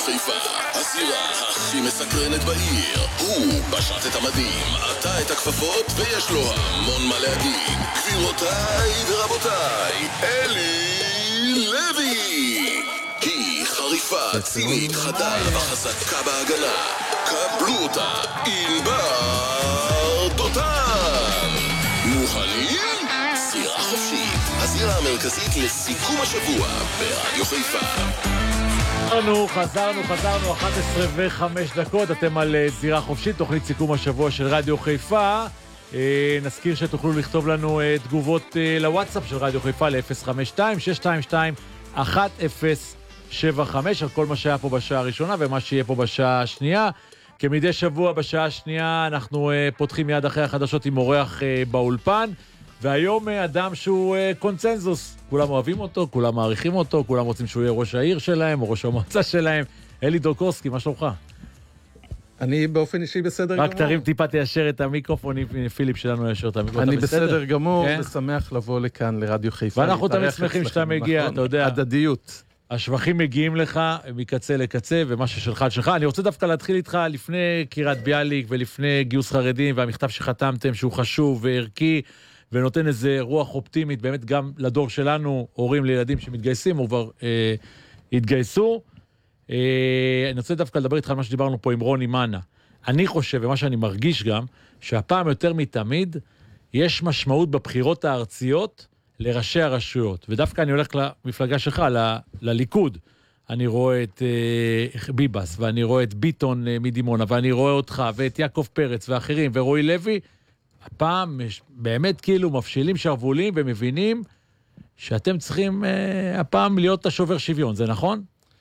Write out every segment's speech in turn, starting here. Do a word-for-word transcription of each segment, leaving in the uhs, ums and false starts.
חיפה, הזירה הכי מסקרנת בעיר. הוא פשט את המדים, עטה את הכפפות, ויש לו המון מה להגיד. גבירותיי ורבותיי, אלי לוי. היא חריפה, צינית, חדה וחזקה בהגנה. קבלו אותה, ענבר דותן. מוכנים? זירה חופשית, הזירה המרכזית לסיכום השבוע ברדיו חיפה. חזרנו, חזרנו, חזרנו, אחת עשרה וחמש דקות, אתם על זירה חופשית, תוכנית סיכום השבוע של רדיו חיפה. נזכיר שתוכלו לכתוב לנו תגובות לוואטסאפ של רדיו חיפה ל-אפס חמש שתיים שש שתיים שתיים אחת אפס שבע חמש על כל מה שהיה פה בשעה הראשונה ומה שיהיה פה בשעה השנייה. כמדי שבוע בשעה השנייה אנחנו פותחים מיד אחרי החדשות עם אורח באולפן, והיום אדם שהוא קונצנזוס, כולם אוהבים אותו, כולם מעריכים אותו, כולם רוצים שהוא יהיה ראש העיר שלהם או ראש המועצה שלהם. אלי דוקורסקי, מה שלומך? אני באופן אישי בסדר גמור. רק תרים טיפה תיישר את המיקרופון, פיליפ שלנו ישר את המיקרופון. אני בסדר גמור, ושמח לבוא לכאן לרדיו חיפה. ואנחנו תמיד שמחים שאתה מגיע, אתה יודע. הדדיות. השבחים מגיעים לך מקצה לקצה, ומה ששלך שלך. אני רוצה דווקא להתחיל איתך לפני קריית ביאליק ולפני גיוס חרדים, והמכתב שחתמתם שהוא חשוב וערכי, ונותן איזה רוח אופטימית, באמת גם לדור שלנו, הורים לילדים שמתגייסים, או כבר אה, התגייסו. אה, אני רוצה דווקא לדבר איתך על מה שדיברנו פה עם רוני מנה. אני חושב, ומה שאני מרגיש גם, שהפעם יותר מתמיד, יש משמעות בבחירות הארציות לראשי הרשויות. ודווקא אני הולך למפלגה שלך, ל- לליכוד. אני רואה את אה, ביבס, ואני רואה את ביטון אה, מדימונה, ואני רואה אותך, ואת יעקב פרץ ואחרים, ורועי לוי, הפעם באמת כאילו מפשילים שרבולים ומבינים שאתם צריכים אה, הפעם להיות השובר שוויון, זה נכון?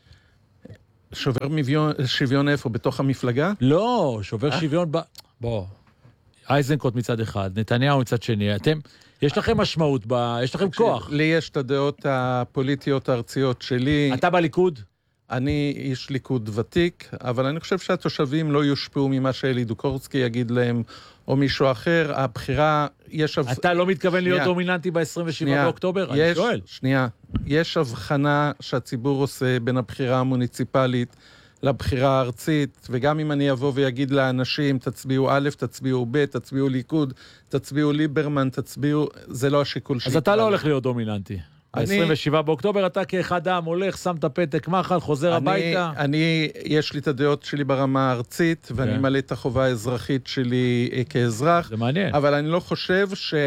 שובר מביון, שוויון איפה? בתוך המפלגה? לא, שובר אה? שוויון ב... בוא, אייזנקוט מצד אחד, נתניהו מצד שני, אתם, יש לכם משמעות, ב... יש לכם כוח. לי יש את הדעות הפוליטיות הארציות שלי. אתה בליכוד? אני איש ליכוד ותיק, אבל אני חושב שהתושבים לא יושפעו ממה שאלי דוקורסקי יגיד להם, או מישהו אחר. הבחירה, יש... אתה לא מתכוון להיות דומיננטי ב-עשרים ושבעה באוקטובר? אני שואל. שנייה, יש הבחנה שהציבור עושה בין הבחירה המוניציפלית לבחירה הארצית, וגם אם אני אבוא ויגיד לאנשים, תצביעו א', תצביעו ב', תצביעו ליכוד, תצביעו ליברמן, תצביעו... זה לא השיקול שלי. אז אתה לא הולך להיות דומיננטי. ב-עשרים ושבעה באוקטובר אתה כאחד העם הולך, שם את הפתק מחל, חוזר הביתה. אני, יש לי את הדעות שלי ברמה הארצית, ואני מלא את החובה האזרחית שלי כאזרח. זה מעניין. אבל אני לא חושב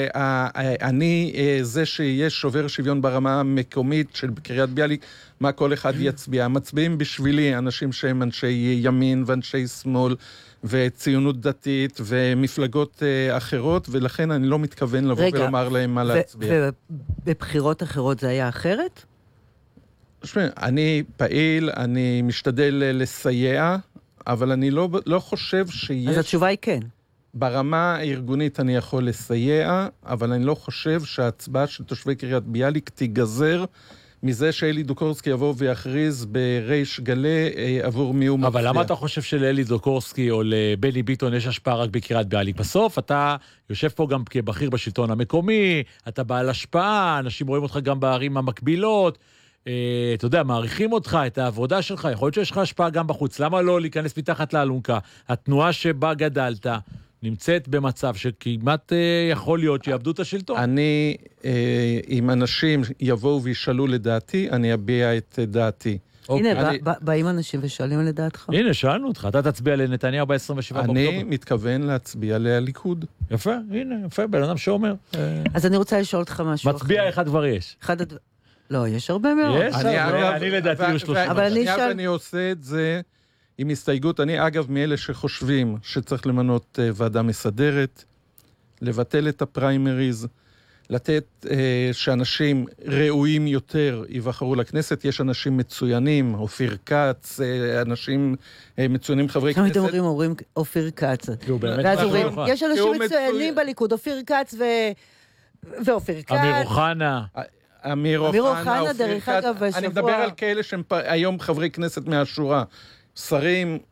שאני זה שיש שובר שוויון ברמה המקומית של קריית ביאליק, מה כל אחד יצביע. מצביעים בשבילי אנשים שהם אנשי ימין ואנשי שמאל, וציונות דתית ומפלגות אחרות, ולכן אני לא מתכוון לבוא רגע, ולומר להם מה להצביע. ובבחירות אחרות זה היה אחרת? שמע, אני פעיל, אני משתדל לסייע, אבל אני לא, לא חושב שיש... אז התשובה היא כן. ברמה הארגונית אני יכול לסייע, אבל אני לא חושב שההצבעה של תושבי קריית ביאליק תיגזר מזה שאלי דוקורסקי יבוא ויכריז בריש גלי עבור מי הוא מצביע. אבל למה אתה חושב שלאלי דוקורסקי או לבני ביטון יש השפעה רק בקריית ביאליק? בסוף אתה יושב פה גם כבכיר בשלטון המקומי, אתה בעל השפעה, אנשים רואים אותך גם בערים המקבילות, אתה יודע, מעריכים אותך, את העבודה שלך, יכול להיות שיש לך השפעה גם בחוץ. למה לא להיכנס מתחת לאלונקה? התנועה שבה גדלת נמצאת במצב שכמעט אה, יכול להיות שיעבדו את השלטון. אני, אה, אם אנשים יבואו וישאלו לדעתי, אני אביע את דעתי. הנה, אני... באים אנשים ושואלים לדעתך. הנה, שאלנו אותך. אתה תצביע לנתניהו ב-עשרים ושבעה באוקטובר. אני מתכוון להצביע לליכוד. יפה, הנה, יפה, בן אדם שאומר. אז אני רוצה לשאול אותך משהו אחר. מצביע אחד כבר יש. אחד הדבר... לא, יש הרבה מאוד. יש הרבה, אני לדעתי הוא שלושים. אבל אני שאל... אני עושה את זה עם הסתייגות. אני אגב מאלה שחושבים שצריך למנות uh, ועדה מסדרת, לבטל את הפריימריז, לתת uh, שאנשים ראויים יותר יבחרו לכנסת. יש אנשים מצוינים, אופיר כץ, uh, אנשים uh, מצוינים חברי כנסת. כמה אתם אומרים אופיר כץ? יש אנשים מצוינים בליכוד, אופיר כץ ואופיר כץ. אמיר אוחנה. אמיר אוחנה, דרך אגב, אני מדבר על כאלה שהם היום חברי כנסת מהשורה. שרים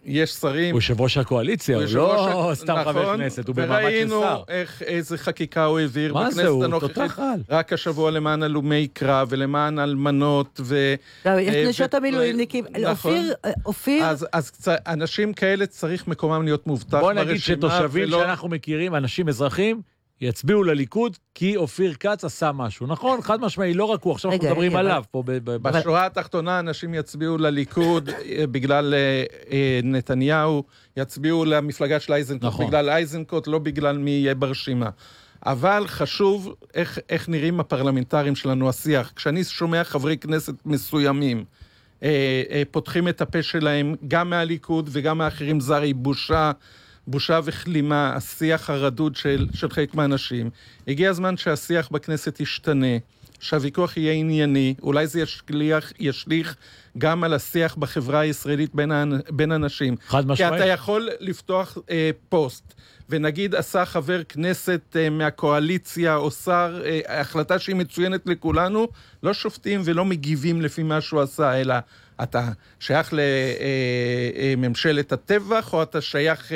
יש שרים... הוא יושב ראש הקואליציה, הוא לא סתם חבר כנסת, הוא במעמד של שר. וראינו איזה חקיקה הוא העביר בכנסת הנוכחית. רק השבוע למען הלומי קרב ולמען אלמנות ו... יש נשות המילואימניקים. אופיר... אז אנשים כאלה צריך מקומם להיות מובטח ברשימה. בוא נגיד שתושבים שאנחנו מכירים, אנשים אזרחים, יצביעו לליכוד כי אופיר כץ עשה משהו. נכון? חד משמעי, לא רק הוא. עכשיו אנחנו מדברים עליו. בשורה התחתונה אנשים יצביעו לליכוד בגלל נתניהו, יצביעו למפלגה של אייזנקוט בגלל אייזנקוט, לא בגלל מי יהיה ברשימה. אבל חשוב איך, איך נראים הפרלמנטרים שלנו, השיח. כשאני שומע חברי כנסת מסוימים, פותחים את הפה שלהם, גם מהליכוד וגם מאחרים, זרי בושה, בושה וכלימה, השיח הרדוד של, של חלק מהאנשים. הגיע הזמן שהשיח בכנסת ישתנה, שהוויכוח יהיה ענייני, אולי זה ישליך, ישליך גם על השיח בחברה הישראלית בין, בין אנשים. חד משמעית. כי אתה יכול לפתוח אה, פוסט, ונגיד עשה חבר כנסת אה, מהקואליציה או שר, אה, החלטה שהיא מצוינת לכולנו, לא שופטים ולא מגיבים לפי מה שהוא עשה, אלא אתה שייך לממשלת הטבח, או אתה שייך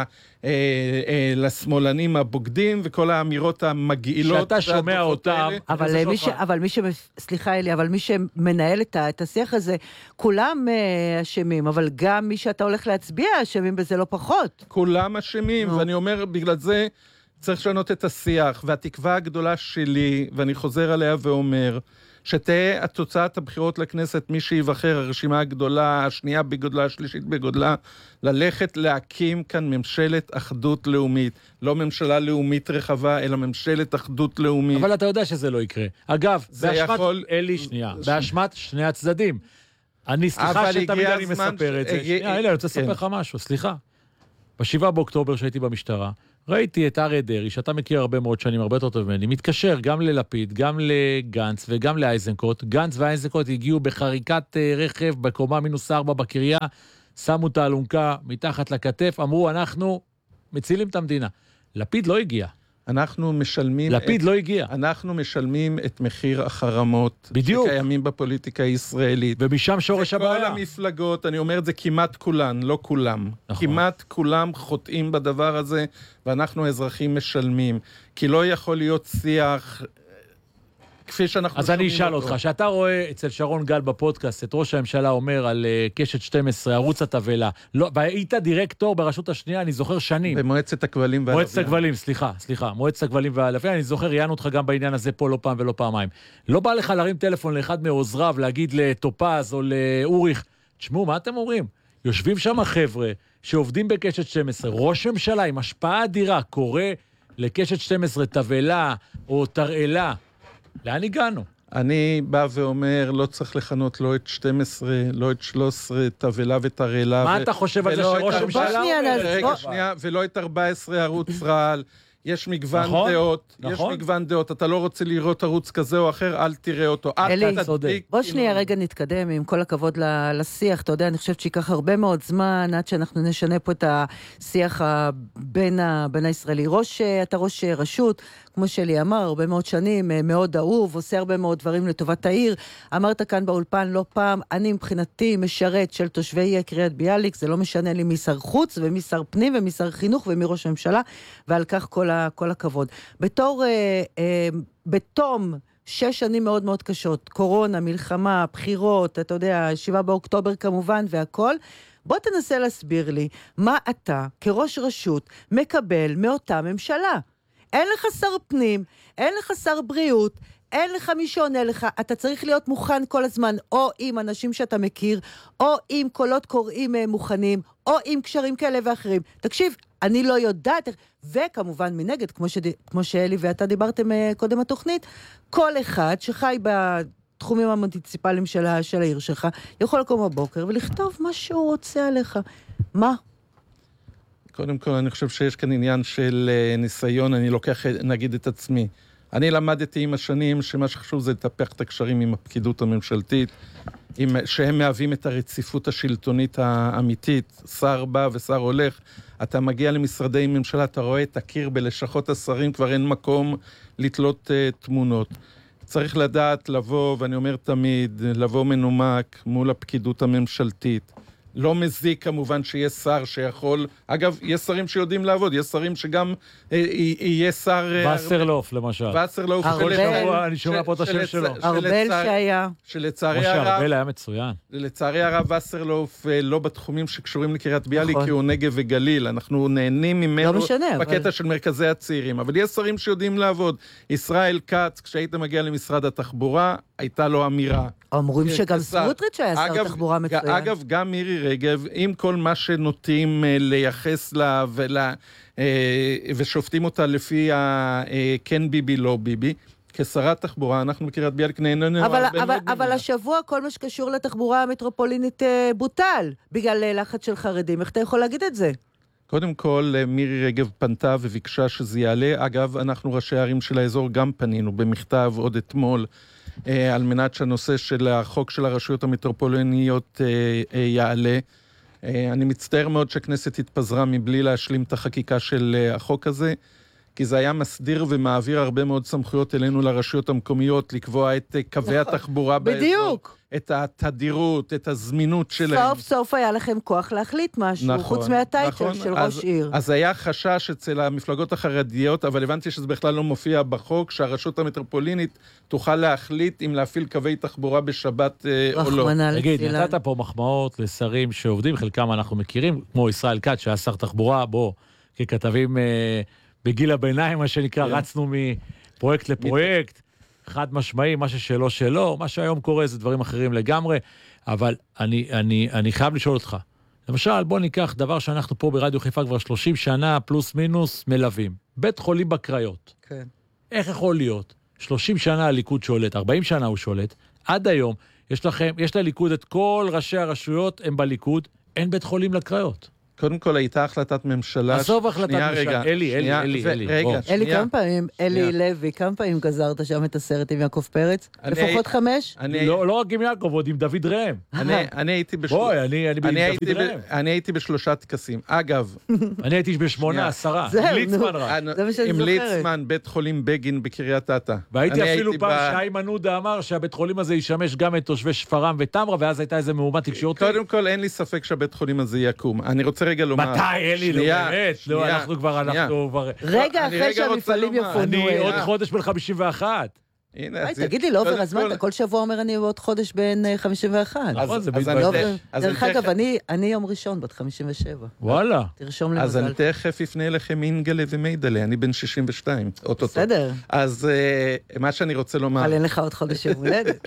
לשמאלנים הבוגדים, וכל האמירות המגעילות. שאתה שומע אותם. אבל מי ש... אבל מי ש... סליחה אלי, אבל מי שמנהל את השיח הזה, כולם אשמים, אבל גם מי שאתה הולך להצביע אשמים בזה לא פחות. כולם אשמים, ואני אומר, בגלל זה צריך לשנות את השיח, והתקווה הגדולה שלי, ואני חוזר עליה ואומר, שתהיה התוצאת הבחירות לכנסת, מי שיבחר, הרשימה הגדולה, השנייה בגודלה, השלישית בגודלה, ללכת להקים כאן ממשלת אחדות לאומית. לא ממשלה לאומית רחבה, אלא ממשלת אחדות לאומית. אבל אתה יודע שזה לא יקרה. אגב, באשמת, יכול... אלי, שנייה, באשמת שני הצדדים. אני, סליחה שתמיד אני מספר את זה. שנייה, אלי, אני רוצה לספר לך משהו, סליחה. בשבעה באוקטובר שהייתי במשטרה, ראיתי את אריה דרעי, שאתה מכיר הרבה מאוד שנים, הרבה יותר טוב ממני, מתקשר גם ללפיד, גם לגנץ וגם לאייזנקוט. גנץ ואייזנקוט הגיעו בחריקת רכב בקומה מינוס ארבע בקריה, שמו את האלונקה מתחת לכתף, אמרו, אנחנו מצילים את המדינה. לפיד לא הגיע. אנחנו משלמים... לפיד את, לא הגיע. אנחנו משלמים את מחיר החרמות. בדיוק. שקיימים בפוליטיקה הישראלית. ומשם שורש הבעיה. וכל המפלגות, אני אומר את זה כמעט כולן, לא כולם. נכון. כמעט כולם חוטאים בדבר הזה, ואנחנו האזרחים משלמים. כי לא יכול להיות שיח... כפי שאנחנו... אז אני אשאל אותך, שאתה רואה אצל שרון גל בפודקאסט, את ראש הממשלה אומר על uh, קשת שתים עשרה, ערוץ התבלה, לא, והיית דירקטור ברשות השנייה, אני זוכר שנים. במועצת הכבלים והלוויין. מועצת הכבלים, סליחה, סליחה, מועצת הכבלים והלוויין, אני זוכר, ראיינו אותך גם בעניין הזה פה לא פעם ולא פעמיים. לא בא לך להרים טלפון לאחד מעוזריו, להגיד לטופז או לאוריך, תשמעו, מה אתם אומרים? יושבים שם חבר'ה שעובדים בקשת שתים עשרה, ראש ממשלה עם השפעה אדירה, קורא לקשת שתים עשרה תבלה או תרעלה. לאן הגענו? אני בא ואומר, לא צריך לכנות לא את שתים עשרה, לא את שלוש עשרה, תבלה ותרעלה. מה אתה חושב על זה שראש הממשלה? רגע, שנייה, ולא את ארבע עשרה ערוץ רעל. יש מגוון נכון, דעות, נכון. יש מגוון דעות, אתה לא רוצה לראות ערוץ כזה או אחר, אל תראה אותו. אלי, בוא שנייה רגע נתקדם, עם כל הכבוד לשיח, אתה יודע, אני חושבת שיקח הרבה מאוד זמן, עד שאנחנו נשנה פה את השיח בין, בין הישראלי. ראש, אתה ראש רשות, כמו שלי אמר, הרבה מאוד שנים, מאוד אהוב, עושה הרבה מאוד דברים לטובת העיר. אמרת כאן באולפן לא פעם, אני מבחינתי משרת של תושבי קריית ביאליק, זה לא משנה לי מי שר חוץ ומי שר פנים ומי שר חינוך ומי ראש הממשלה, ועל כך כל, ה, כל הכבוד. בתור, אה, אה, בתום שש שנים מאוד מאוד קשות, קורונה, מלחמה, בחירות, אתה יודע, שבעה באוקטובר כמובן והכל, בוא תנסה להסביר לי מה אתה כראש רשות מקבל מאותה ממשלה. אין לך שר פנים, אין לך שר בריאות, אין לך מי שעונה לך, אתה צריך להיות מוכן כל הזמן, או עם אנשים שאתה מכיר, או עם קולות קוראים מוכנים, או עם קשרים כאלה ואחרים. תקשיב, אני לא יודעת, וכמובן מנגד, כמו, שד... כמו שאלי ואתה דיברתם קודם התוכנית, כל אחד שחי בתחומים המוניציפליים של, של העיר שלך, יכול לקום בבוקר ולכתוב מה שהוא רוצה עליך. מה? קודם כל, אני חושב שיש כאן עניין של ניסיון, אני לוקח, נגיד, את עצמי. אני למדתי עם השנים שמה שחשוב זה לטפח את הקשרים עם הפקידות הממשלתית, עם, שהם מהווים את הרציפות השלטונית האמיתית. שר בא ושר הולך, אתה מגיע למשרדי ממשלה, אתה רואה את הקיר בלשכות השרים, כבר אין מקום לתלות uh, תמונות. צריך לדעת לבוא, ואני אומר תמיד, לבוא מנומק מול הפקידות הממשלתית, לא מזיק כמובן שיש שר שיכול, אגב, יש שרים שיודעים לעבוד, יש שרים שגם אה, יהיה שר... וסרלוף, למשל. וסרלוף. ארבל. אני שומע פה את השם שלו. ארבל שהיה. שלצערי משה הרב... ארבל היה מצוין. לצערי הרב וסרלוף לא בתחומים שקשורים לקריית ביאליק, נכון. כי הוא נגב וגליל, אנחנו נהנים ממנו לא משנה, בקטע אבל... של מרכזי הצעירים, אבל יש שרים שיודעים לעבוד. ישראל כץ, כשהיית מגיע למשרד התחבורה, הייתה לו אמירה. אומרים שגם כשר. סמוטריץ' היה שר אגב, תחבורה מצוין. אגב, גם מירי רגב, עם כל מה שנוטים אה, לייחס לה ולה, אה, ושופטים אותה לפי ה-כן ביבי, לא ביבי, כשרת תחבורה, אנחנו בקריית ביאליק נהנינו אבל, הרבה אבל, מאוד אבל ממנה. השבוע כל מה שקשור לתחבורה המטרופולינית אה, בוטל, בגלל אה, לחץ של חרדים. איך אתה יכול להגיד את זה? קודם כל, מירי רגב פנתה וביקשה שזה יעלה. אגב, אנחנו ראשי הערים של האזור גם פנינו במכתב עוד אתמול, אה, על מנת שהנושא של החוק של הרשויות המטרופוליניות אה, אה, יעלה. אה, אני מצטער מאוד שהכנסת התפזרה מבלי להשלים את החקיקה של אה, החוק הזה, כי זה היה מסדיר ומעביר הרבה מאוד סמכויות אלינו לרשויות המקומיות, לקבוע את אה, קווי נכון. התחבורה באזור. בדיוק. את התדירות, את הזמינות שלהם. סוף סוף היה לכם כוח להחליט משהו, נכון, חוץ מהטייטל נכון. של אז, ראש עיר. אז היה חשש אצל המפלגות החרדיות, אבל הבנתי שזה בכלל לא מופיע בחוק, שהרשות המטרופולינית תוכל להחליט אם להפעיל קווי תחבורה בשבת אה, או לא. רחמנא תגיד, ליצלן. נתת פה מחמאות לשרים שעובדים, חלקם אנחנו מכירים, כמו ישראל כץ, שהיה שר תחבורה, בוא, ככתבים אה, בגיל הביניים, מה שנקרא, כן. רצנו מפרויקט לפרויקט, חד משמעי, מה ששלו שלו, מה שהיום קורה זה דברים אחרים לגמרי, אבל אני, אני, אני חייב לשאול אותך. למשל, בוא ניקח דבר שאנחנו פה ברדיו חיפה כבר שלושים שנה, פלוס מינוס, מלווים. בית חולים בקריות. כן. איך יכול להיות? שלושים שנה הליכוד שולט, ארבעים שנה הוא שולט, עד היום יש לכם, יש לליכוד את כל ראשי הרשויות, הם בליכוד, אין בית חולים לקריות. קודם כל הייתה החלטת ממשלה... עזוב החלטת שנייה, ממשלה. רגע, אלי, שנייה, אלי, ו- אלי, רגע, בוא. אלי, שנייה. כמה פעמים, אלי שנייה. לוי, כמה פעמים גזרת שם את הסרט עם יעקב פרץ? אני- לפחות חמש? אני, לא, לא רק עם יעקב, עוד עם דוד ראם. אני, אני הייתי בשל... בואי, אני, אני, אני עם הייתי, דוד ב... ראם. אני הייתי בשלושה טקסים. אגב, אני הייתי בשמונה, שנייה. עשרה. זהו, עם ליצמן נו. רק. זה מה שאני עם זוכרת. ליצמן, בית חולים בגין בקריית אתא. והייתי אני אפילו הייתי פעם ב- שאיימן עודה אמר שהבית חולים הזה ישמש גם את תושבי שפרעם וטמרה, ואז הייתה איזה מהומת תקשורתית. קודם כל, אין לי ספק שהבית חולים הזה יקום. אני רוצה רגע לומר... מתי, אלי, לא שנייה, באמת? לא, שנייה, אנחנו כבר, שנייה. אנחנו כבר... רגע אני אחרי רגע רוצה שהמפעלים לומר, יפונו. אני אה, עוד חודש בן חמישים ואחת. הנה, היי, אז- תגיד לי, לא עובר קודם הזמן, כל- אתה כל שבוע אומר אני עוד חודש בן אה, חמישים ואחת. נכון, זה אז בדיוק. אני לא תכף- עובר- אז דרך אני אגב, תכף- אני- אני יום ראשון, בת חמישים ושבע. וואלה. תרשום אז אני למזל. תכף אפנה אליכם אינגלה ומיידלה, אני בן שישים ושתיים, אוטוטו. בסדר, אז אה, מה שאני רוצה לומר, אבל אין לך עוד חודש יום הולדת.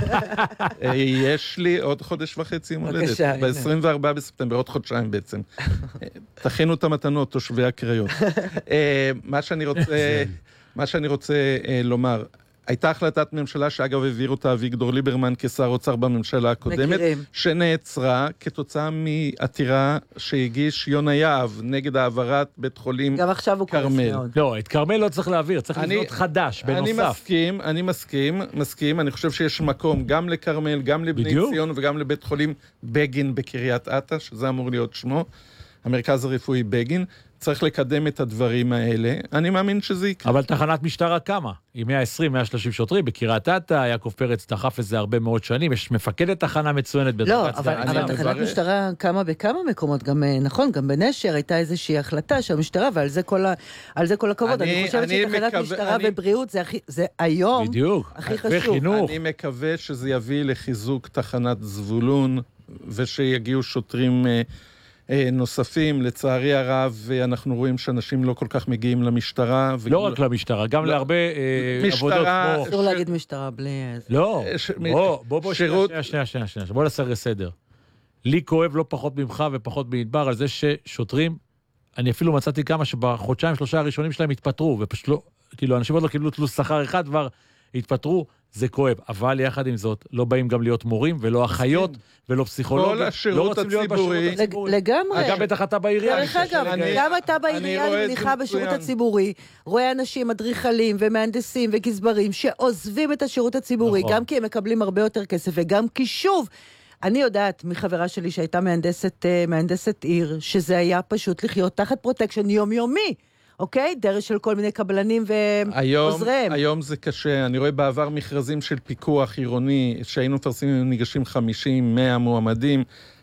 אה, יש לי עוד חודש וחצי יום הולדת, בבקשה, הנה. ב-עשרים וארבעה בספטמבר, עוד חודשיים בעצם. אה, תכינו את המתנות, תושבי הקריות. אה, מה שאני רוצה, מה שאני רוצה אה, לומר, הייתה החלטת ממשלה שאגב העביר אותה אביגדור ליברמן כשר אוצר בממשלה הקודמת, מכירים. שנעצרה כתוצאה מעתירה שהגיש יונה יהב נגד העברת בית חולים גם עכשיו הוא כועס כרמל. מאוד. לא, את כרמל לא צריך להעביר, צריך אני- לבנות חדש, אני בנוסף. מסכים, אני מסכים, מסכים, אני חושב שיש מקום גם לכרמל, גם לבני בדיוק. ציון וגם לבית חולים בגין בקריית אתא, שזה אמור להיות שמו, המרכז הרפואי בגין. צריך לקדם את הדברים האלה, אני מאמין שזה יקרה. אבל תחנת משטרה כמה? עם מאה עשרים מאה שלושים שוטרים, בקריית אתא, יעקב פרץ דחף את זה הרבה מאוד שנים, יש מפקדת תחנה מצוינת לא, בדרגת אבל, סגן אבל ניצב. תחנת מברך. משטרה קמה בכמה מקומות, גם אה, נכון, גם בנשר הייתה איזושהי החלטה של המשטרה, ועל זה כל, ה, על זה כל הכבוד. אני, אני- חושבת אני שתחנת מקווה- משטרה אני- ובריאות זה, הכי, זה היום בדיוק. הכי חשוב. וחינוך. אני מקווה שזה יביא לחיזוק תחנת זבולון, ושיגיעו שוטרים אה, אה, נוספים. לצערי הרב, אה, אנחנו רואים שאנשים לא כל כך מגיעים למשטרה. לא רק למשטרה, גם לא. להרבה אה, משטרה- עבודות כמו... אסור ש- להגיד משטרה בלי... איזה- לא, ש- בוא, בוא, בוא, שירות- שנייה, שנייה, שנייה, שנייה, בוא נעשה סדר. לי כואב לא פחות ממך ופחות מדבר על זה ששוטרים, אני אפילו מצאתי כמה שבחודשיים שלושה הראשונים שלהם התפטרו, ופשוט לא, כאילו, אנשים עוד לא קיבלו תלוש שכר אחד, כבר התפטרו, זה כואב. אבל יחד עם זאת, לא באים גם להיות מורים, ולא אחיות, ולא פסיכולוגים. כל השירות לא רוצים להיות הציבורי- בשירות הציבורי. לגמרי. גם בטח אתה בעירייה. דרך אני חושב אגב, שאני- גם אתה אני בעירייה, רואה אני את זה מניחה בשירות מצוין. הציבורי, רואה אנשים, אדריכלים ומהנדסים וגזברים שעוזבים את השירות הציבורי, נכון. גם כי הם מקבלים הרבה יותר כסף, וגם כי שוב, אני יודעת מחברה שלי שהייתה מהנדסת, אה, מהנדסת עיר, שזה היה פשוט לחיות תחת פרוטקשן יומיומי, אוקיי? דרך של כל מיני קבלנים היום, ועוזריהם. היום זה קשה, אני רואה בעבר מכרזים של פיקוח עירוני, שהיינו מפרסמים ניגשים חמישים, מאה מועמדים,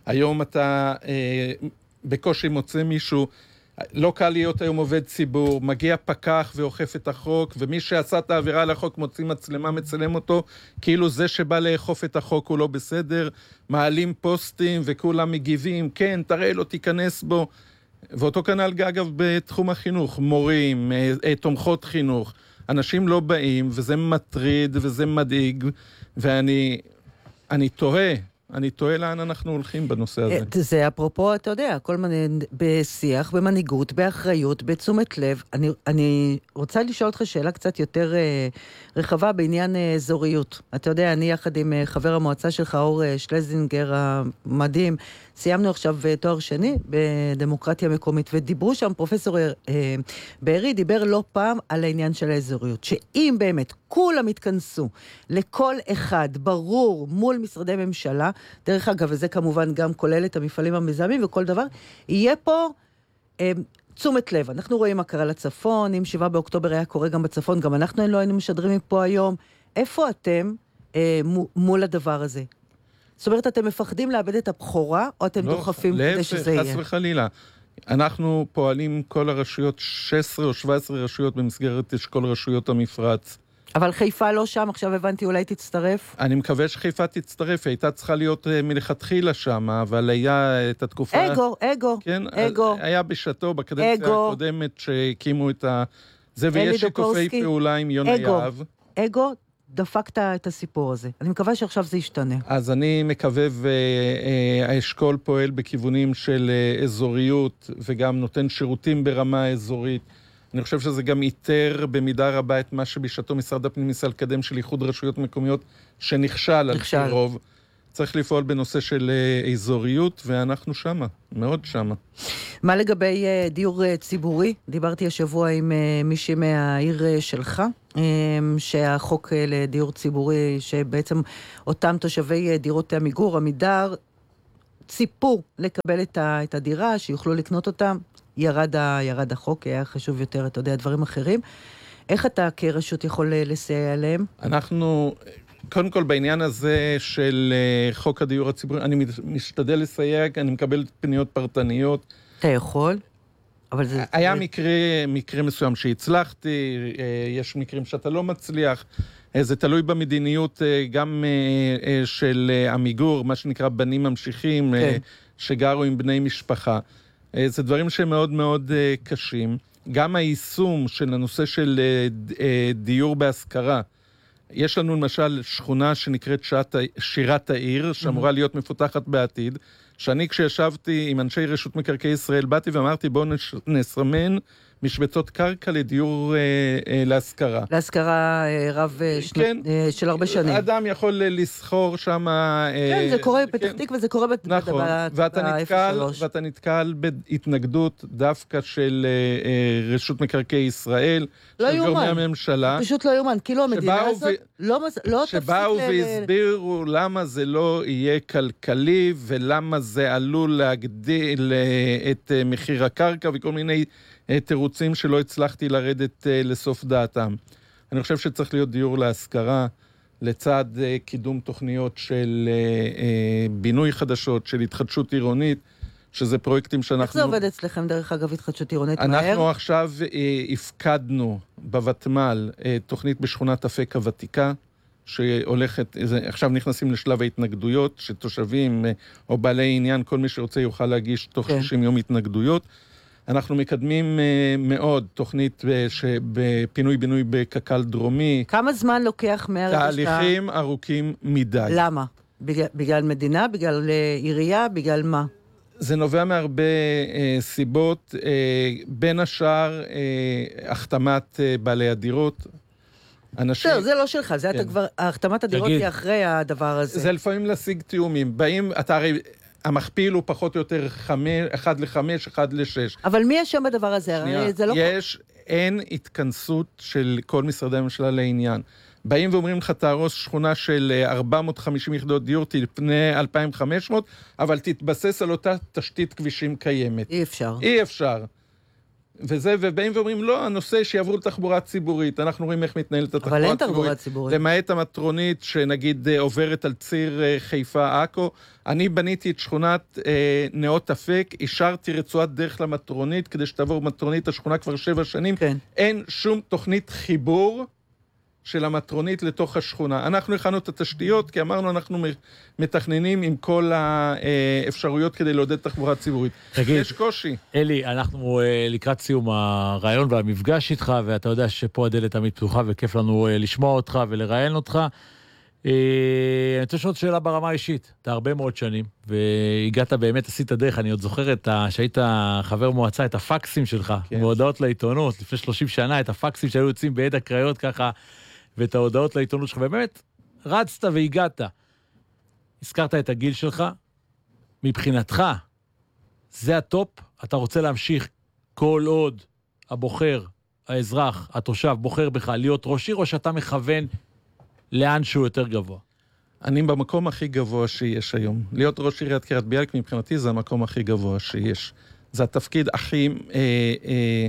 היום אתה אה, בקושי מוצא מישהו, לא קל להיות היום עובד ציבור, מגיע פקח ואוכף את החוק, ומי שעשה את העבירה על החוק מוציא מצלמה, מצלם אותו, כאילו זה שבא לאכוף את החוק הוא לא בסדר, מעלים פוסטים וכולם מגיבים, כן, תראה לו, תיכנס בו, ואותו כנ"ל אגב בתחום החינוך, מורים, תומכות חינוך, אנשים לא באים, וזה מטריד וזה מדאיג, ואני אני תוהה, אני תוהה לאן אנחנו הולכים בנושא הזה. זה אפרופו, אתה יודע, כל מיני, בשיח, במנהיגות, באחריות, בתשומת לב. אני, אני רוצה לשאול אותך שאלה קצת יותר אה, רחבה בעניין אה, אזוריות. אתה יודע, אני יחד עם אה, חבר המועצה שלך, אור אה, שלזינגר המדהים, סיימנו עכשיו אה, תואר שני בדמוקרטיה מקומית, ודיברו שם פרופסור אה, בארי, דיבר לא פעם על העניין של האזוריות, שאם באמת כולם התכנסו לכל אחד ברור מול משרדי ממשלה, דרך אגב, וזה כמובן גם כולל את המפעלים המזהמים וכל דבר, יהיה פה אה, תשומת לב. אנחנו רואים מה קרה לצפון, אם שבעה באוקטובר היה קורה גם בצפון, גם אנחנו לא היינו משדרים מפה היום. איפה אתם אה, מול הדבר הזה? זאת אומרת, אתם מפחדים לאבד את הבחורה, או אתם לא, דוחפים כדי שזה יהיה? חס וחלילה. אנחנו פועלים כל הרשויות, שש עשרה או שבע עשרה רשויות במסגרת אשכול רשויות המפרץ. אבל חיפה לא שם, עכשיו הבנתי, אולי תצטרף? אני מקווה שחיפה תצטרף, היא הייתה צריכה להיות מלכתחילה שם, אבל היה את התקופה... אגו, אגו, כן, אגו. היה בשעתו, בקדנציה הקודמת שהקימו את ה... זה ויש שיתופי פעולה עם יונה יהב. אגו, דפקת את הסיפור הזה. אני מקווה שעכשיו זה ישתנה. אז אני מקווה, והאשכול פועל בכיוונים של אזוריות, וגם נותן שירותים ברמה אזורית. אני חושב שזה גם איתר במידה רבה את מה שבשעתו משרד הפנים ניסה לקדם של איחוד רשויות מקומיות שנכשל על פי רוב. צריך לפעול בנושא של אזוריות, ואנחנו שמה, מאוד שמה. מה לגבי דיור ציבורי? דיברתי השבוע עם מישהי מהעיר שלך, שהחוק לדיור ציבורי, שבעצם אותם תושבי דירות עמיגור, עמידר, ציפו לקבל את הדירה, שיוכלו לקנות אותם. ירד, ירד החוק, היה חשוב יותר, אתה יודע, דברים אחרים. איך אתה כרשות יכול לסייע להם? אנחנו, קודם כל בעניין הזה של חוק הדיור הציבורי, אני משתדל לסייע, אני מקבל פניות פרטניות. אתה יכול? אבל זה... היה מקרה, מקרה מסוים שהצלחתי, יש מקרים שאתה לא מצליח, זה תלוי במדיניות גם של עמיגור, מה שנקרא בנים ממשיכים, כן. שגרו עם בני משפחה. זה דברים שהם מאוד מאוד קשים. גם היישום של הנושא של דיור בהשכרה, יש לנו למשל שכונה שנקראת שירת העיר, שאמורה להיות מפותחת בעתיד, שאני כשישבתי עם אנשי רשות מקרקעי ישראל, באתי ואמרתי בואו נסמן משבצות קרקע לדיור אה, אה, להשכרה. להשכרה אה, רב אה, שנות, כן, אה, של הרבה שנים. אדם יכול לסחור שם... אה, כן, זה קורה בפתח כן, תקווה, וזה קורה ב... נכון, ב- ואתה, נתקל, ואתה נתקל בהתנגדות דווקא של אה, אה, רשות מקרקעי ישראל, לא של גורמי הממשלה. פשוט לא יאומן, כאילו המדינה הזאת ו... לא, לא תפסיק... שבאו והסבירו למה זה לא יהיה כלכלי, ולמה זה עלול להגדיל את מחיר הקרקע, וכל מיני... תירוצים שלא הצלחתי לרדת לסוף דעתם. אני חושב שצריך להיות דיור להשכרה, לצד קידום תוכניות של בינוי חדשות, של התחדשות עירונית, שזה פרויקטים שאנחנו... איך זה עובד אצלכם דרך אגב התחדשות עירונית אנחנו מהר? אנחנו עכשיו הפקדנו בוותמ"ל תוכנית בשכונת אפק הוותיקה, שהולכת, עכשיו נכנסים לשלב ההתנגדויות, שתושבים או בעלי עניין, כל מי שרוצה יוכל להגיש תוך כן. שישים יום התנגדויות. אנחנו מקדמים uh, מאוד תוכנית בפינוי-בינוי בקק"ל דרומי. כמה זמן לוקח מהרגע שאתה... תהליכים ארוכים מדי. למה? בגלל, בגלל מדינה? בגלל uh, עירייה? בגלל מה? זה נובע מהרבה uh, סיבות, uh, בין השאר uh, החתמת uh, בעלי הדירות. אנשים... זה, זה לא שלך, זה כן. אתה כבר, החתמת הדירות היא אחרי הדבר הזה. זה לפעמים להשיג תיאומים. באים, אתה הרי... המכפיל הוא פחות או יותר חמש, אחד לחמש, אחד לשש. אבל מי יש שם בדבר הזה? שנייה, זה לא... יש, אין התכנסות של כל משרדי הממשלה לעניין. באים ואומרים לך, תהרוס שכונה של ארבע מאות וחמישים יחידות דיור, תפנה אלפיים וחמש מאות, אבל תתבסס על אותה תשתית כבישים קיימת. אי אפשר. אי אפשר. וזה, ובאים ואומרים, לא, הנושא שיעברו לתחבורה ציבורית, אנחנו רואים איך מתנהלת התחבורה אבל אין הציבורית. תחבורה ציבורית. למעט המטרונית, שנגיד עוברת על ציר חיפה-עכו. אני בניתי את שכונת אה, נאות אפק, השארתי רצועת דרך למטרונית, כדי שתעבור מטרונית השכונה כבר שבע שנים. כן. אין שום תוכנית חיבור של המטרונית לתוך השכונה. אנחנו הכנו את התשתיות, כי אמרנו, אנחנו מתכננים עם כל האפשרויות כדי לעודד תחבורה ציבורית. תגיד, יש קושי. אלי, אנחנו לקראת סיום הרעיון והמפגש איתך, ואתה יודע שפה הדלת תמיד פתוחה, וכיף לנו לשמוע אותך ולראיין אותך. אני רוצה לשאול שאלה ברמה האישית. אתה הרבה מאוד שנים, והגעת באמת, עשית דרך, אני עוד זוכר את ה... שהיית חבר מועצה, את הפקסים שלך, כן. בהודעות לעיתונות, לפני שלושים שנה, את הפקסים שהיו יוצאים בעד הקריות ככה, ואת ההודעות לעיתונות שלך, ובאמת, רצת והגעת. הזכרת את הגיל שלך, מבחינתך, זה הטופ, אתה רוצה להמשיך כל עוד הבוחר, האזרח, התושב, בוחר בך להיות ראש עיר, או שאתה מכוון לאן שהוא יותר גבוה? אני במקום הכי גבוה שיש היום. להיות ראש עיריית קריית ביאליק, מבחינתי, זה המקום הכי גבוה שיש. זה התפקיד הכי אה, אה,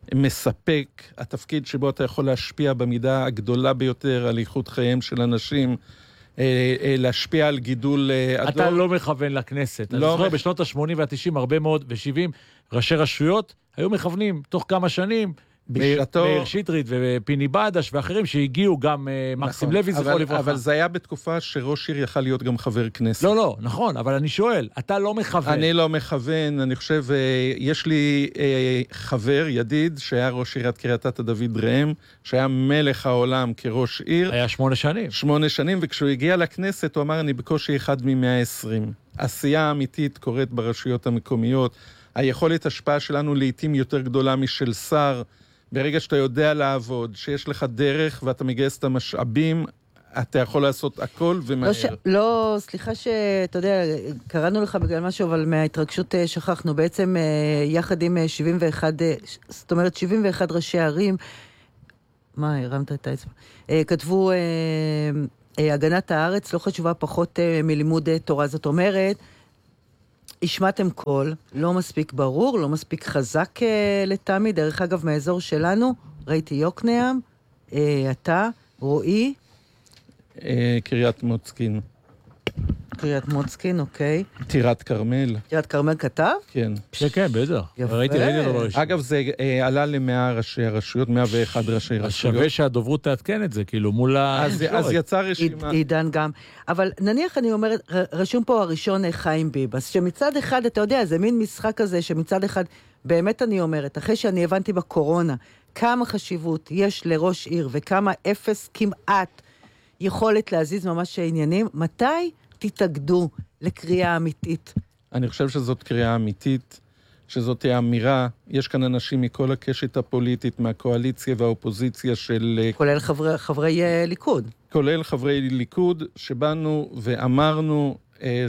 מספק, התפקיד שבו אתה יכול להשפיע במידה הגדולה ביותר על איכות חייהם של אנשים, אה, אה, להשפיע על גידול אה, הדור. אתה לא מכוון לכנסת. לא. אני זוכר, בשנות ה-שמונים וה-תשעים, הרבה מאוד, ו-שבעים, ראשי רשויות היו מכוונים תוך כמה שנים, בשעתו... מאיר שטרית ופיני בדש ואחרים שהגיעו, גם מקסים לוי, זכרו לברכה. אבל זה היה בתקופה שראש עיר יכל להיות גם חבר כנסת. לא, לא, נכון, אבל אני שואל, אתה לא מכוון. אני לא מכוון, אני חושב, יש לי חבר, ידיד, שהיה ראש עיריית קריית אתא, דוד ראם, שהיה מלך העולם כראש עיר. היה שמונה שנים. שמונה שנים, וכשהוא הגיע לכנסת, הוא אמר, אני בקושי אחד מ-מאה ועשרים. עשייה אמיתית קורית ברשויות המקומיות, היכולת השפעה שלנו לעתים יותר גדולה משל שר, ברגע שאתה יודע לעבוד, שיש לך דרך ואתה מגייס את המשאבים, אתה יכול לעשות הכל ומהר. לא, ש... לא סליחה שאתה יודע, קראנו לך בגלל משהו, אבל מההתרגשות שכחנו. בעצם יחד עם שבעים ואחת, זאת אומרת שבעים ואחת ראשי ערים, מה, הרמת את האצבע? כתבו, הגנת הארץ לא חשובה פחות מלימוד תורה. זאת אומרת, השמעתם קול, לא מספיק ברור, לא מספיק חזק לטעמי. דרך אגב, מהאזור שלנו, ראיתי יוקנעם, אתה, רועי. קריית מוצקין. קריית מוצקין, אוקיי. טירת קרמל. טירת קרמל כתב? כן. כן, כן, בטח. ראיתי, ראיתי אותו. אגב, זה עלה למאה ראשי הרשויות, מאה ואחת ראשי רשויות. אז שווה שהדוברות תעדכן את זה, כאילו, מול ה... אז יצא רשימה. עידן גם. אבל נניח, אני אומרת, רשום פה הראשון חיים ביבס, שמצד אחד, אתה יודע, זה מין משחק כזה, שמצד אחד, באמת אני אומרת, אחרי שאני הבנתי בקורונה, כמה חשיבות יש לראש עיר, וכמה אפס כמעט יכולת להזיז ממש העניינים, מתי תתאגדו לקריאה אמיתית? אני חושב שזאת קריאה אמיתית, שזאת האמירה, יש כאן אנשים מכל הקשת הפוליטית, מהקואליציה והאופוזיציה של... כולל חברי, חברי ליכוד. כולל חברי ליכוד, שבאנו ואמרנו אה,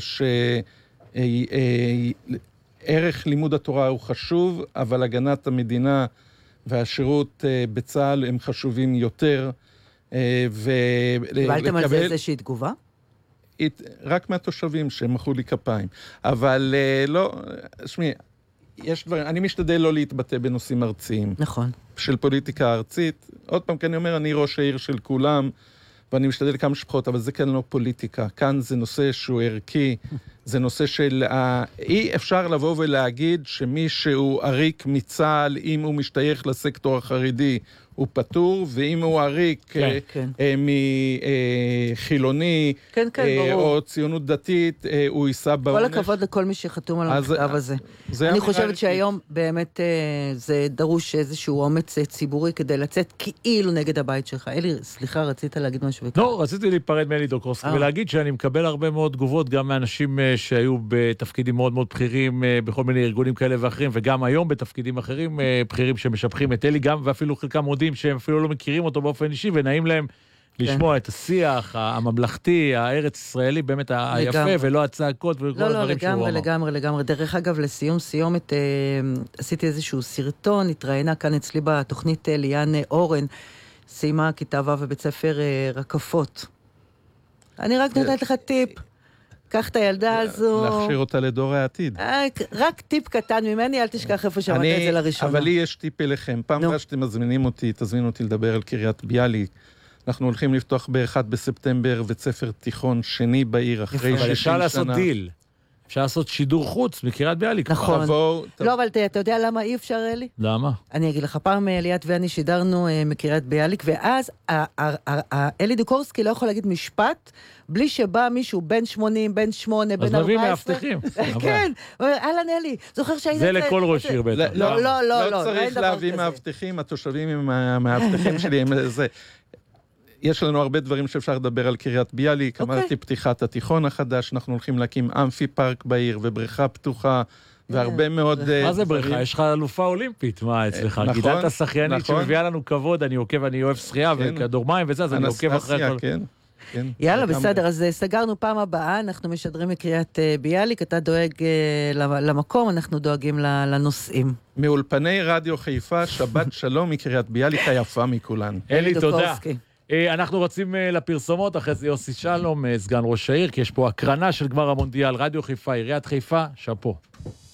שערך אה, לימוד התורה הוא חשוב, אבל הגנת המדינה והשירות אה, בצה"ל הם חשובים יותר. אה, קיבלתם על זה איזושהי תגובה? רק מהתושבים שמחאו לי כפיים. אבל לא, שמי, יש דברים, אני משתדל לא להתבטא בנושאים ארציים. נכון. של פוליטיקה ארצית. עוד פעם, כי אני אומר, אני ראש העיר של כולם, ואני משתדל כמה שפחות, אבל זה כאן לא פוליטיקה. כאן זה נושא שהוא ערכי, זה נושא של... אי אפשר לבוא ולהגיד שמישהו עריק מצה"ל, אם הוא משתייך לסקטור החרדי, הוא פטור, ואם הוא עריק כן, אה, כן. אה, מחילוני, כן, כן, אה, או ציונות דתית, אה, הוא יישא בעונש. כל הכבוד לכל מי שחתום על המכתב הזה. אני חושבת ערכית. שהיום באמת אה, זה דרוש איזשהו אומץ ציבורי כדי לצאת כאילו נגד הבית שלך. אלי, סליחה, רצית להגיד משהו? לא, רציתי להיפרד מאלי דוקרוסקי ולהגיד שאני מקבל הרבה מאוד תגובות, גם מאנשים אה, שהיו בתפקידים מאוד מאוד בכירים, אה, בכל מיני ארגונים כאלה ואחרים, וגם היום בתפקידים אחרים, אה, בכירים שמשבחים את אלי, גם ואפילו חלקם מודים שהם אפילו לא מכירים אותו באופן אישי, ונעים להם לשמוע את השיח הממלכתי, הארץ ישראלי, באמת היפה, ולא הצעקות וכל הדברים שהוא אמר. לא, לא, לגמרי, לגמרי, לגמרי. דרך אגב, לסיום סיומת, עשיתי איזשהו סרטון, התראיינה כאן אצלי בתוכנית ליאן אורן, סיימה כיתה ו' בבית ספר רקפות. אני רק נותנת לך טיפ. קח את הילדה הזו. להכשיר אותה לדור העתיד. רק טיפ קטן ממני, אל תשכח איפה שמעת את זה לראשונה. אבל לי יש טיפ אליכם. פעם הבאה שאתם מזמינים אותי, תזמינו אותי לדבר על קריית ביאליק. אנחנו הולכים לפתוח ב-אחד בספטמבר בית ספר תיכון שני בעיר אחרי שישים שנה. אבל אפשר לעשות דיל. אפשר לעשות שידור חוץ מקריית ביאליק. נכון. לא, אבל אתה יודע למה אי אפשר, אלי? למה? אני אגיד לך, פעם ליאת ואני שידרנו מקריית ביאליק, ואז אלי דוקורסקי לא יכול להגיד משפט, בלי שבא מישהו בין שמונים, בין שמונה, בין ארבע עשרה. אז נביא מאבטחים. כן, אהלן אלי, זוכר שהיית... זה לכל ראש עיר בטח. לא, לא, לא. לא צריך להביא מאבטחים, התושבים עם המאבטחים שלי, זה... יש לנו הרבה דברים שאפשר לדבר על קריית ביאליק, אמרתי פתיחת התיכון החדש, אנחנו הולכים להקים אמפי פארק בעיר ובריכה פתוחה, והרבה מאוד... מה זה בריכה? יש לך אלופה אולימפית, מה אצלך? גידת השחיינית שמביאה לנו כבוד, אני עוקב, אני אוהב שחייה וכדור מים וזה, אז אני עוקב אחרי... יאללה, בסדר, אז סגרנו פעם הבאה, אנחנו משדרים מקריית ביאליק, אתה דואג למקום, אנחנו דואגים לנושאים. מאולפני רדיו חיפה, שבת שלום מקריית ביאליק היפה מכולן. אלי, תודה. אנחנו רוצים לפרסומות, אחרי זה יוסי שלום, סגן ראש העיר, כי יש פה הקרנה של גמר המונדיאל, רדיו חיפה, עיריית חיפה, שפו.